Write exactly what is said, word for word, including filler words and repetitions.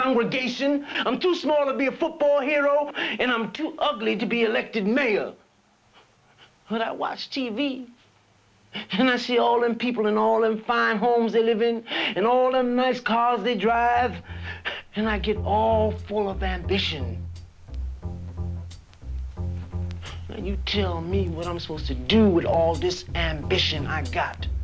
congregation. I'm too small to be a football hero, and I'm too ugly to be elected mayor. But I watch T V, and I see all them people in all them fine homes they live in, and all them nice cars they drive, and I get all full of ambition. Now you tell me what I'm supposed to do with all this ambition I got.